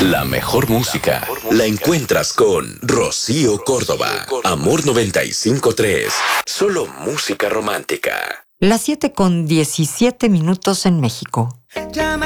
La mejor música la encuentras con Rocío Córdoba. Amor 95.3. Solo música romántica. Las 7:17 en México.